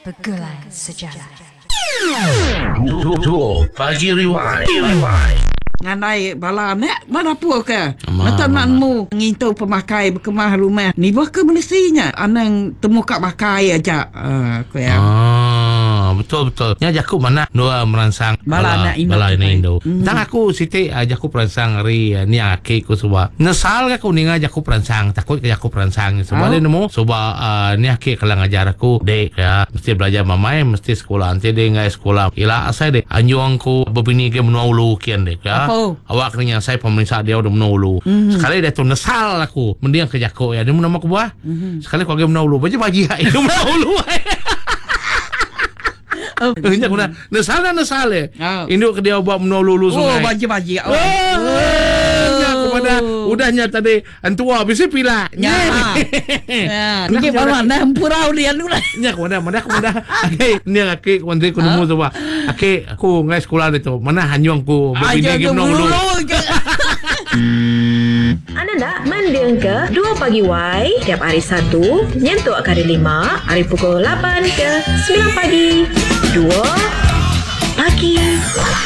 Pergulai Sejarah. Dua pagi riwai. Nganai bala nek mana apa ke? Aman, Mata nanmu ngintau pemakai berkemah rumah. Ni bah ke menesinya anang temu kat pakai aja. Aku ya. Betul. Nya jaku mana dua merangsang Bala nak Indo. Tang aku siti jaku perangsang ri ni ake ku suba. Nesal aku ninga jaku perangsang takut ke jaku perangsang. Suba le nemu suba ni ake kalang ajar aku dek ya mesti belajar mamai mesti sekolah ante de ngai sekolah. Ila asai de anjuang ku bebini ke menulu kian dek ya. Awak ni saya pemeriksa dia udah menulu. Sekali dia tu nesal aku mendiang ke jaku ya dia nama aku buah. Sekali kau ke menulu baji itu menulu. Nya kuna nesal induk ke dia buat menulu sungai. Baji. Kepada udahnya tadi antua bisa pila. Ya. Ni mana empurau dia dulu. Nya kepada ni aki kuandri ku nemu coba. Aki aku ngai sekolah itu. Mana hanyong ku bebini ke menulu. Anda nak mendiang ke 2 pagi Y tiap hari Sabtu nyentuh hari 5 hari pukul 8 ke 9 pagi 2 pagi